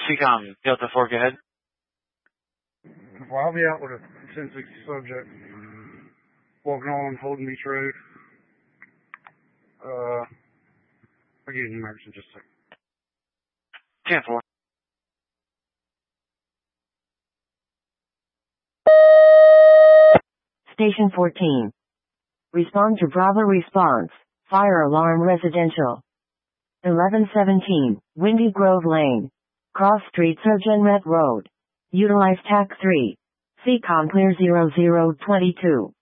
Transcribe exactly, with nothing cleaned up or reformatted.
SeaCom, Delta four, go ahead. Well, I'll be out with a ten sixty subject walking on Holden Beach Road. Uh, I'll give you the numbers in just a second. ten four. Station fourteen. Respond to Bravo response. Fire alarm residential. eleven seventeen, Windy Grove Lane. Cross Street Surgeonette Road. Utilize T A C three. SeaCom clear zero zero two two.